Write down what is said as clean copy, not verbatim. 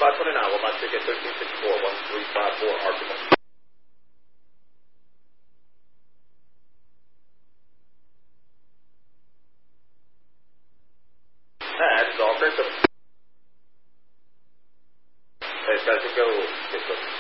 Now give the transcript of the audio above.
529, well, my ticket 1364, 1354, Archibald. That's all, Chris. Hey, guys, go.